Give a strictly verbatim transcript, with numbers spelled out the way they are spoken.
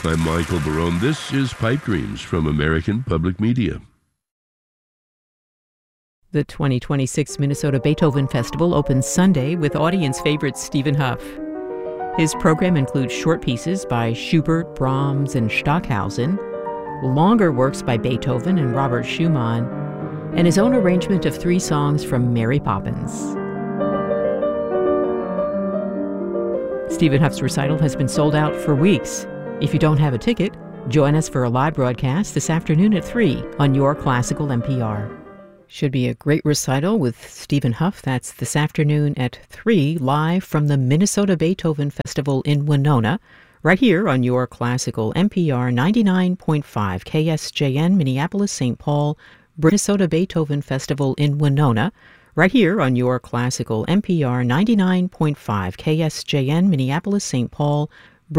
I'm Michael Barone. This is Pipe Dreams from American Public Media. The twenty twenty-six Minnesota Beethoven Festival opens Sunday with audience favorite Stephen Huff. His program includes short pieces by Schubert, Brahms, and Stockhausen, longer works by Beethoven and Robert Schumann, and his own arrangement of three songs from Mary Poppins. Stephen Huff's recital has been sold out for weeks. If you don't have a ticket, join us for a live broadcast this afternoon at three on Your Classical N P R. Should be a great recital with Stephen Huff. That's this afternoon at three, live from the Minnesota Beethoven Festival in Winona, right here on Your Classical N P R ninety-nine point five K S J N, Minneapolis, Saint Paul, Minnesota Beethoven Festival in Winona, right here on Your Classical N P R ninety-nine point five K S J N, Minneapolis, Saint Paul,